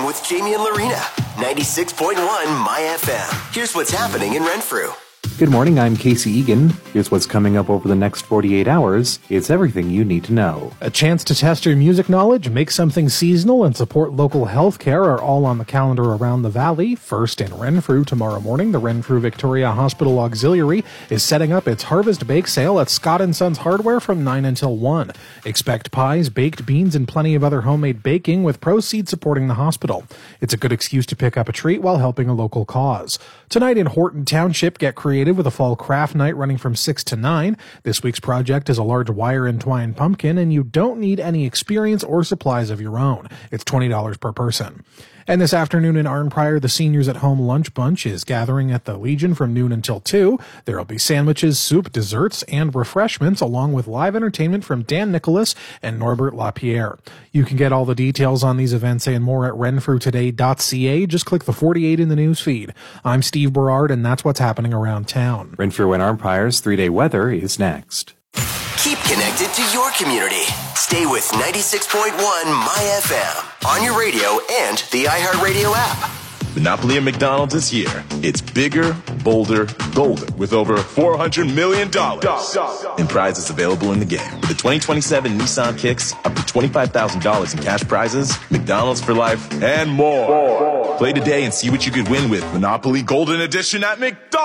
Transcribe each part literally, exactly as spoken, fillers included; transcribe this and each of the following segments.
with Jamie and Lorena. ninety-six point one My F M. Here's what's happening in Renfrew. Good morning, I'm Casey Egan. Here's what's coming up over the next forty-eight hours. It's everything you need to know. A chance to test your music knowledge, make something seasonal, and support local health care are all on the calendar around the valley. First in Renfrew tomorrow morning, the Renfrew Victoria Hospital Auxiliary is setting up its Harvest Bake Sale at Scott and Sons Hardware from nine until one. Expect pies, baked beans, and plenty of other homemade baking with proceeds supporting the hospital. It's a good excuse to pick up a treat while helping a local cause. Tonight in Horton Township, get creative with a fall craft night running from six to nine. This week's project is a large wire and twine pumpkin, and you don't need any experience or supplies of your own. It's twenty dollars per person. And this afternoon in Arnprior, the Seniors at Home Lunch Bunch is gathering at the Legion from noon until two. There will be sandwiches, soup, desserts, and refreshments, along with live entertainment from Dan Nicholas and Norbert LaPierre. You can get all the details on these events and more at renfrew today dot c a. Just click the forty-eight in the news feed. I'm Steve Berard, and that's what's happening around town. Renfrew and Arnprior's three-day weather is next. Keep connected to your community. Stay with ninety-six point one My F M on your radio and the iHeartRadio app. Monopoly at McDonald's this year. It's bigger, bolder, golden with over four hundred million dollars in prizes available in the game. With the twenty twenty-seven Nissan Kicks, up to twenty-five thousand dollars in cash prizes, McDonald's for life, and more. Play today and see what you could win with Monopoly Golden Edition at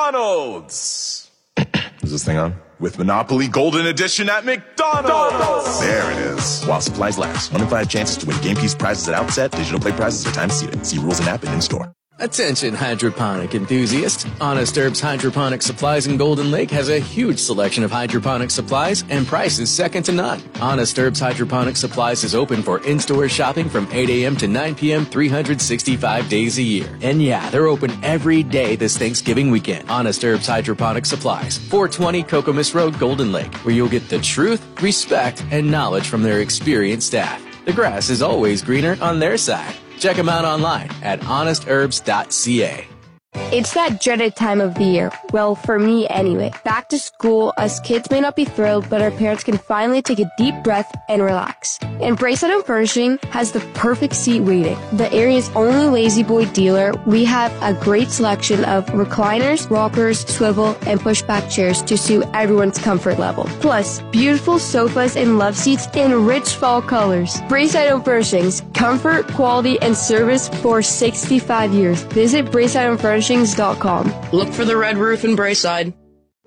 McDonald's. Is this thing on? With Monopoly Golden Edition at McDonald's. There it is. While supplies last. One in five chances to win game piece prizes at outset. Digital play prizes are time seated. See rules and app and in store. Attention hydroponic enthusiasts. Honest Herbs Hydroponic Supplies in Golden Lake has a huge selection of hydroponic supplies and prices second to none. Honest Herbs Hydroponic Supplies is open for in-store shopping from eight a.m. to nine p.m. three hundred sixty-five days a year. And yeah, they're open every day this Thanksgiving weekend. Honest Herbs Hydroponic Supplies, four twenty Cocomus Road, Golden Lake, where you'll get the truth, respect, and knowledge from their experienced staff. The grass is always greener on their side. Check them out online at honest herbs dot c a. It's that dreaded time of the year. Well, for me anyway. Back to school, us kids may not be thrilled, but our parents can finally take a deep breath and relax. And Braeside Home Furnishing has the perfect seat waiting. The area's only Lazy Boy dealer, we have a great selection of recliners, rockers, swivel, and pushback chairs to suit everyone's comfort level. Plus, beautiful sofas and love seats in rich fall colors. Braeside Home Furnishings, comfort, quality, and service for sixty-five years. Visit Braeside Home Furnishings dot com. Look for the red roof in Braeside.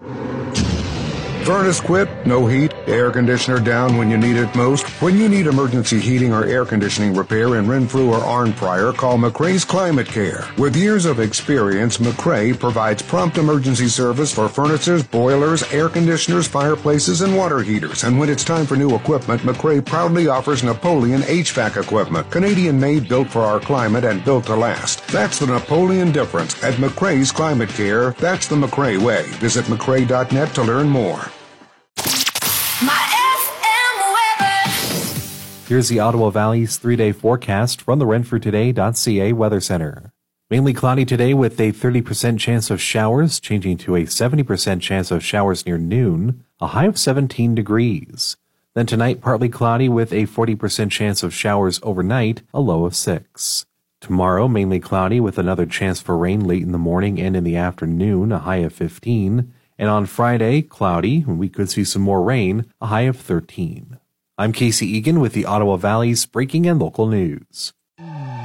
Furnace quit, no heat, air conditioner down when you need it most. When you need emergency heating or air conditioning repair in Renfrew or Arnprior, call McRae's Climate Care. With years of experience, McRae provides prompt emergency service for furnaces, boilers, air conditioners, fireplaces, and water heaters. And when it's time for new equipment, McRae proudly offers Napoleon H V A C equipment. Canadian-made, built for our climate, and built to last. That's the Napoleon difference. At McRae's Climate Care, that's the McRae way. Visit McRae dot net to learn more. Here's the Ottawa Valley's three-day forecast from the renfrew today dot c a Weather Center. Mainly cloudy today with a thirty percent chance of showers, changing to a seventy percent chance of showers near noon, a high of seventeen degrees. Then tonight, partly cloudy with a forty percent chance of showers overnight, a low of six. Tomorrow, mainly cloudy with another chance for rain late in the morning and in the afternoon, a high of fifteen. And on Friday, cloudy, and we could see some more rain, a high of thirteen. I'm Casey Egan with the Ottawa Valley's breaking and local news.